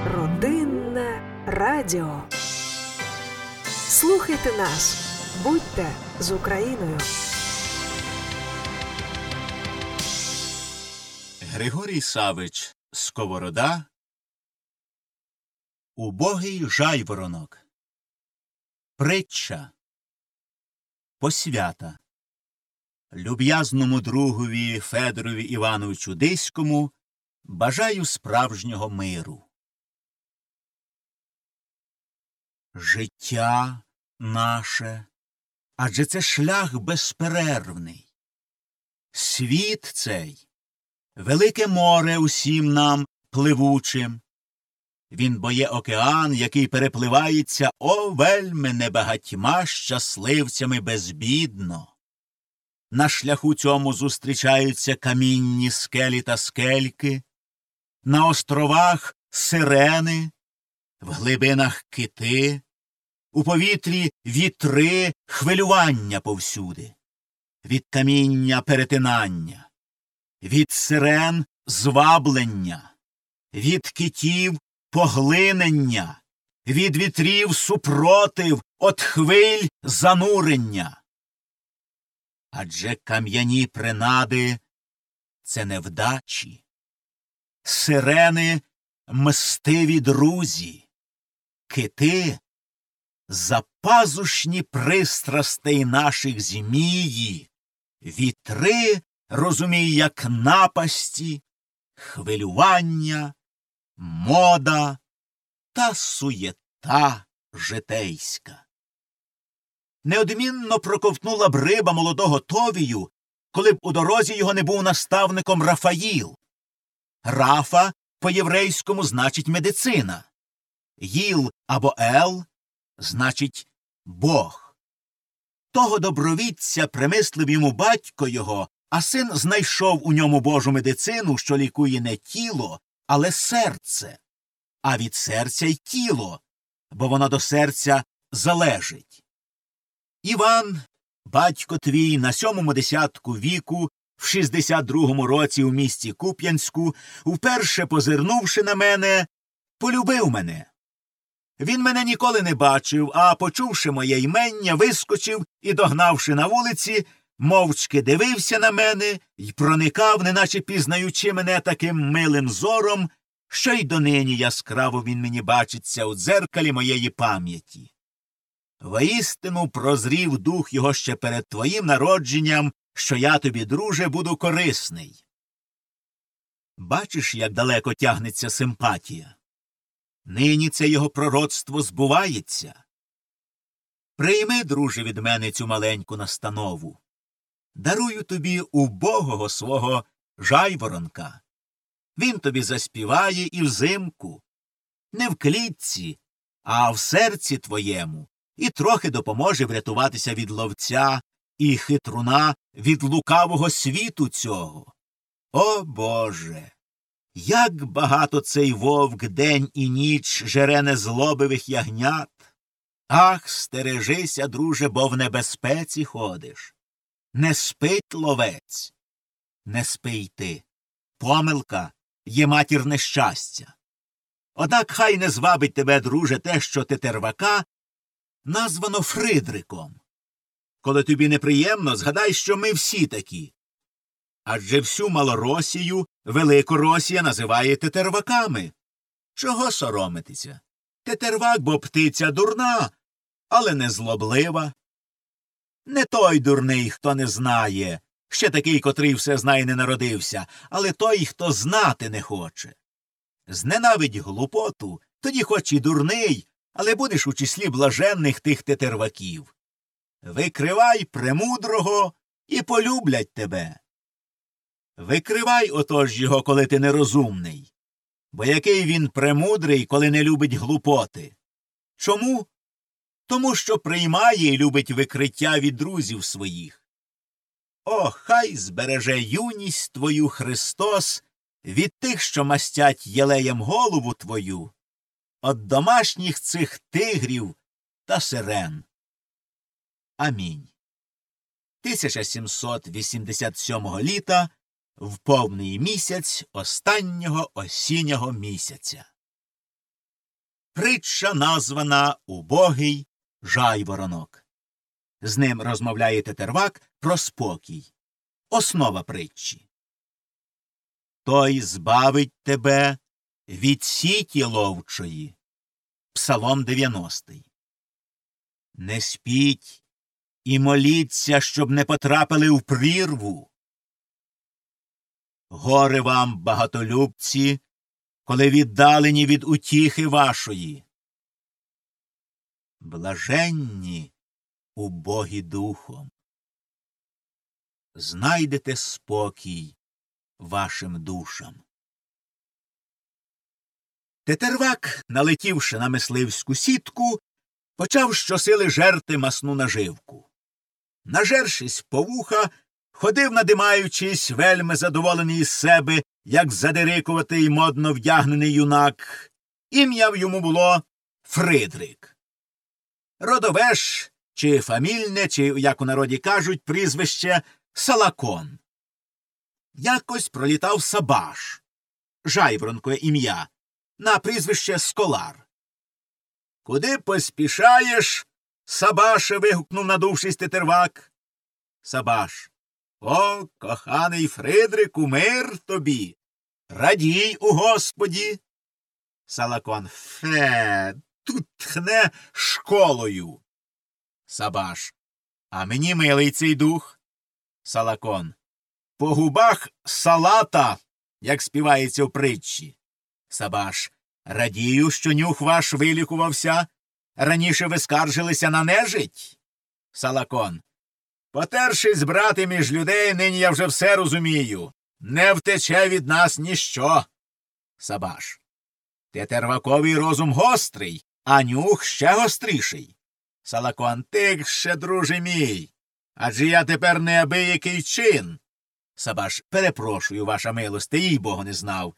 Родинне радіо. Слухайте нас. Будьте з Україною. Григорій Савич Сковорода. Убогий жайворонок. Притча. Посвята. Люб'язному другові Федорові Івановичу Диському бажаю справжнього миру. Життя наше, адже це шлях безперервний. Світ цей — велике море усім нам пливучим. Він бо є океан, який перепливається, о, вельми небагатьма щасливцями безбідно. На шляху цьому зустрічаються камінні скелі та скельки, на островах сирени, в глибинах кити, у повітрі вітри, хвилювання повсюди, від каміння перетинання, від сирен зваблення, від китів поглинення, від вітрів супротив, от хвиль занурення. Адже кам'яні принади — це невдачі, сирени — мстиві друзі, кити — запазушні пристрастей наших змії, вітри, розумій, як напасті, хвилювання, мода та суєта житейська. Неодмінно проковтнула б риба молодого Товію, коли б у дорозі його не був наставником Рафаїл. Рафа по-єврейському значить медицина. Їл або ел значить Бог. Того добровідця примислив йому батько його, а син знайшов у ньому Божу медицину, що лікує не тіло, але серце, а від серця й тіло, бо воно до серця залежить. Іван, батько твій, на 7-му десятку віку, в 62-му році у місті Куп'янську, вперше позирнувши на мене, полюбив мене. Він мене ніколи не бачив, а, почувши моє ймення, вискочив і, догнавши на вулиці, мовчки дивився на мене й проникав, неначе пізнаючи мене таким милим зором, що й донині яскраво він мені бачиться у дзеркалі моєї пам'яті. Воістину прозрів дух його ще перед твоїм народженням, що я тобі, друже, буду корисний. Бачиш, як далеко тягнеться симпатія? Нині це його пророцтво збувається. Прийми, друже, від мене цю маленьку настанову. Дарую тобі убогого свого жайворонка. Він тобі заспіває і взимку, не в клітці, а в серці твоєму, і трохи допоможе врятуватися від ловця і хитруна від лукавого світу цього. О, Боже! Як багато цей вовк день і ніч жере незлобивих ягнят! Ах, стережися, друже, бо в небезпеці ходиш. Не спить ловець, не спи й ти. Помилка є матір нещастя. Однак хай не звабить тебе, друже, те, що тетервака названо Фридриком. Коли тобі неприємно, згадай, що ми всі такі. Адже всю Малоросію Великоросія називає тетерваками. Чого соромитися? Тетервак, бо птиця дурна, але не злоблива. Не той дурний, хто не знає, ще такий, котрий все знає, не народився, але той, хто знати не хоче. Зненавидь глупоту, тоді хоч і дурний, але будеш у числі блаженних тих тетерваків. Викривай премудрого і полюблять тебе. Викривай отож його, коли ти нерозумний, бо який він премудрий, коли не любить глупоти. Чому? Тому що приймає і любить викриття від друзів своїх. О, хай збереже юність твою Христос від тих, що мастять єлеєм голову твою, от домашніх цих тигрів та сирен. Амінь. 1787 літа, в повний місяць останнього осіннього місяця. притча названа «Убогий жайворонок». З ним розмовляє тетервак про спокій. Основа притчі. Той збавить тебе від сіті ловчої. Псалом 90. Не спіть і моліться, щоб не потрапили в прірву. Горе вам, багатолюбці, коли віддалені від утіхи вашої. Блаженні убогі духом. Знайдете спокій вашим душам. Тетервак, налетівши на мисливську сітку, почав щосили жерти масну наживку. Нажершись по вуха, ходив, надимаючись, вельми задоволений із себе, як задирикуватий модно вдягнений юнак. Ім'я йому було Фридрик. Родове ж, чи фамільне, чи, як у народі кажуть, прізвище Салакон. Якось пролітав Сабаш, жайворонкове ім'я, на прізвище Сколар. «Куди поспішаєш, Сабаше?» – вигукнув, надувшись, тетервак. Сабаш: «О, коханий Фридрику, мир тобі! Радій у Господі!» Салакон: «Фе, тут тхне школою!» Сабаш: «А мені милий цей дух!» Салакон: «По губах салата, як співається в притчі!» Сабаш: «Радію, що нюх ваш вилікувався. Раніше ви скаржилися на нежить?» Салакон: «Потершись, брати, між людей, нині я вже все розумію. Не втече від нас ніщо!» Сабаш: «Тетерваковий розум гострий, а нюх ще гостріший!» Салакон: «Тихше, друже мій, адже я тепер неабиякий чин!» Сабаш: «Перепрошую, ваша милосте, їй-богу, не знав.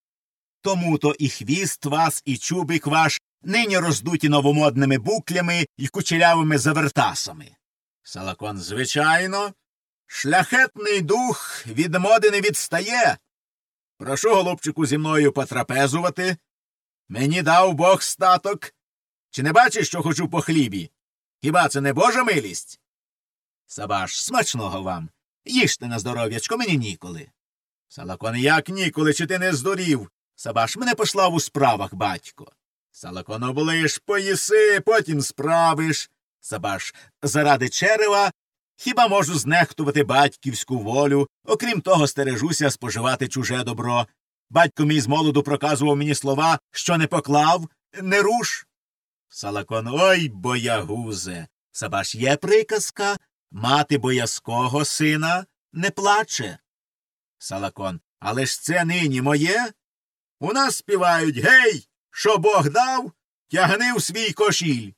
Тому-то і хвіст вас, і чубик ваш нині роздуті новомодними буклями і кучерявими завертасами». Салакон: «Звичайно, шляхетний дух від моди не відстає. Прошу, голубчику, зі мною потрапезувати. Мені дав Бог статок. Чи не бачиш, що хочу по хлібі? Хіба це не Божа милість?» Сабаш: «Смачного вам. Їжте на здоров'ячко, мені ніколи». Салакон: «Як ніколи, чи ти не здурів?» Сабаш: «Мене послав у справах батько». Салакон: «Облиш, поїси, потім справиш». Сабаш: «Заради черева хіба можу знехтувати батьківську волю? Окрім того, стережуся споживати чуже добро. Батько мій з молоду проказував мені слова, що не поклав, не руш». Салакон: «Ой, боягузе». Сабаш: «Є приказка, мати боязкого сина не плаче». Салакон: «Але ж це нині моє? У нас співають: гей, що Бог дав, тягни в свій кошіль».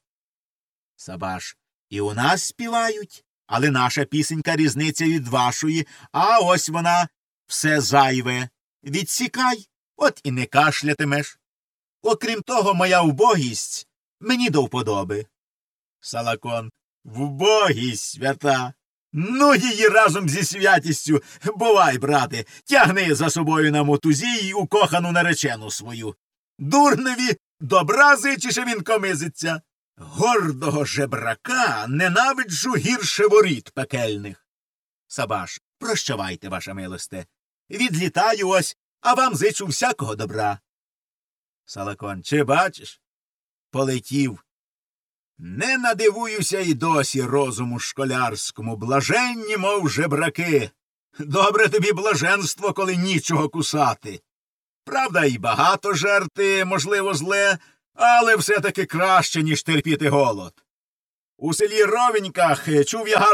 Сабаш: «І у нас співають, але наша пісенька різниця від вашої, а ось вона все зайве. Відсікай, от і не кашлятимеш. Окрім того, моя вбогість мені до вподоби». Салакон: «Вбогість свята! Ну її разом зі святістю! Бувай, брате, тягни за собою на мотузі й укохану наречену свою. Дурневі добра зичиш, а він комизиться. Гордого жебрака ненавиджу гірше воріт пекельних». Сабаш: «Прощавайте, ваша милосте. Відлітаю ось, а вам зичу всякого добра». Салакон: «Чи бачиш? Полетів. Не надивуюся й досі розуму школярському, блаженні, мов жебраки. Добре тобі блаженство, коли нічого кусати. Правда, і багато жерти, можливо, зле, але все-таки краще, ніж терпіти голод. У селі Ровеньках чув я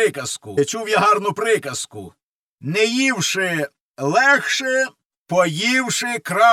гарну приказку. Не ївши легше, поївши краще.